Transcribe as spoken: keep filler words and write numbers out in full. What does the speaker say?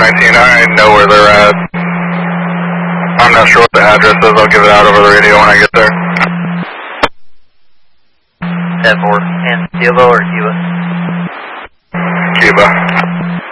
nineteen, I know where they're at. I'm not sure what the address is, I'll give it out over the radio when I get there. ten four, and Kilo or Cuba? Cuba.